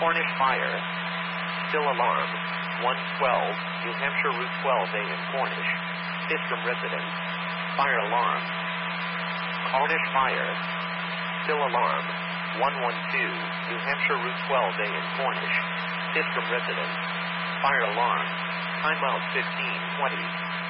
Cornish Fire. Still alarm. 112, New Hampshire Route 12A in Cornish. Fistram residents. Fire alarm. Cornish Fire. Still alarm. 112, New Hampshire Route 12A in Cornish. Fistram residents. Fire alarm. Timeout 1520.